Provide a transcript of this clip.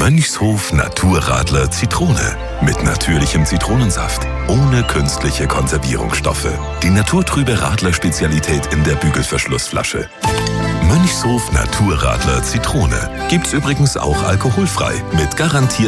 Mönchshof Naturradler Zitrone. Mit natürlichem Zitronensaft. Ohne künstliche Konservierungsstoffe. Die naturtrübe Radler-Spezialität in der Bügelverschlussflasche. Mönchshof Naturradler Zitrone. Gibt's übrigens auch alkoholfrei. Mit garantiertem